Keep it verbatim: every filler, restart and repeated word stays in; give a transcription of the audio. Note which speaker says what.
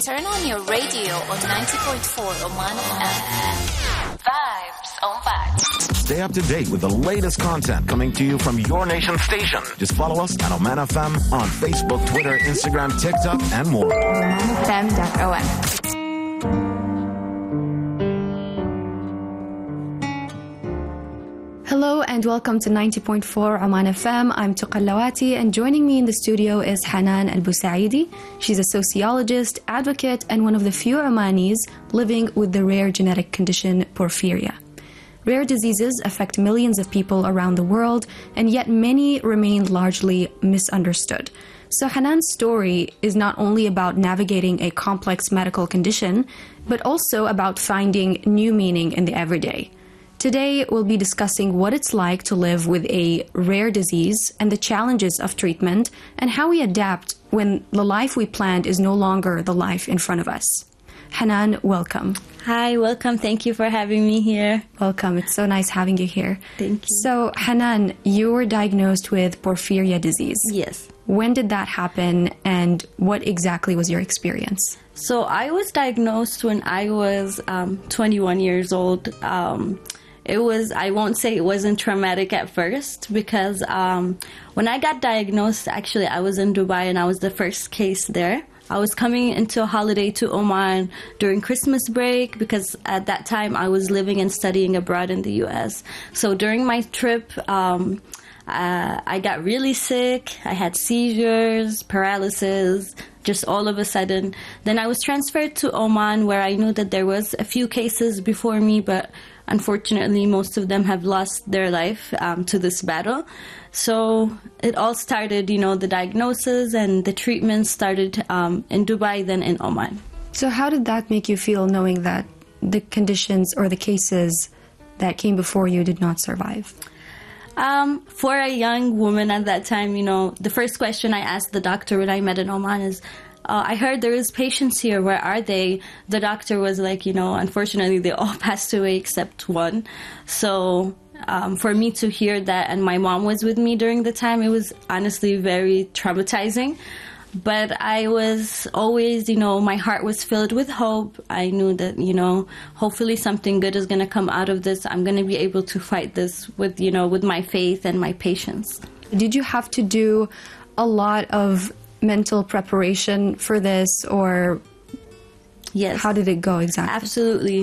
Speaker 1: Turn on your radio on ninety point four Oman F M. Vibes on Vibes.
Speaker 2: Stay up to date with the latest content coming to you from your nation station. Just follow us at Oman F M on Facebook, Twitter, Instagram, TikTok, and more.
Speaker 3: oman f m dot o m. Hello and welcome to ninety point four Oman F M. I'm Tuqa Lawati, and joining me in the studio is Hanan Al-Busaidi. She's a sociologist, advocate, and one of the few Omanis living with the rare genetic condition porphyria. Rare diseases affect millions of people around the world, and yet many remain largely misunderstood. So Hanan's story is not only about navigating a complex medical condition, but also about finding new meaning in the everyday. Today, we'll be discussing what it's like to live with a rare disease and the challenges of treatment and how we adapt when the life we planned is no longer the life in front of us. Hanan, welcome.
Speaker 4: Hi, welcome. Thank you for having me here.
Speaker 3: Welcome. It's so nice having you here.
Speaker 4: Thank you.
Speaker 3: So, Hanan, you were diagnosed with porphyria disease.
Speaker 4: Yes.
Speaker 3: When did that happen, and what exactly was your experience?
Speaker 4: So I was diagnosed when I was um, twenty-one years old. Um, It was, I won't say it wasn't traumatic at first, because um, when I got diagnosed, actually, I was in Dubai and I was the first case there. I was coming into a holiday to Oman during Christmas break, because at that time I was living and studying abroad in the U S. So during my trip, um, uh, I got really sick. I had seizures, paralysis, just all of a sudden. Then I was transferred to Oman, where I knew that there was a few cases before me, but unfortunately, most of them have lost their life um, to this battle. So it all started, you know, the diagnosis and the treatment started um, in Dubai, then in Oman.
Speaker 3: So how did that make you feel, knowing that the conditions or the cases that came before you did not survive?
Speaker 4: Um, for a young woman at that time, you know, the first question I asked the doctor when I met in Oman is, Uh, I heard there is patients here. Where are they? The doctor was like, you know, unfortunately, they all passed away except one. So um, for me to hear that, and my mom was with me during the time, it was honestly very traumatizing. But I was always, you know, my heart was filled with hope. I knew that, you know, hopefully something good is going to come out of this. I'm going to be able to fight this with, you know, with my faith and my patience.
Speaker 3: Did you have to do a lot of mental preparation for this, or
Speaker 4: yes,
Speaker 3: how did it go exactly?
Speaker 4: Absolutely.